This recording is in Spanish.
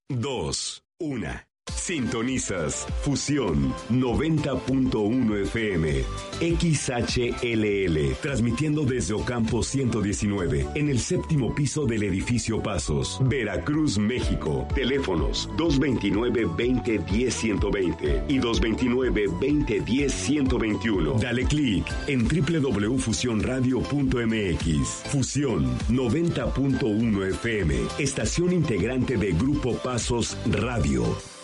2, 1. Sintonizas Fusión 90.1 FM XHLL, transmitiendo desde Ocampo 119 en el 7º piso del edificio Pasos, Veracruz, México. Teléfonos 229-2010-120 y 229-2010-121. Dale clic en www.fusionradio.mx. Fusión 90.1 FM, estación integrante de Grupo Pasos Radio.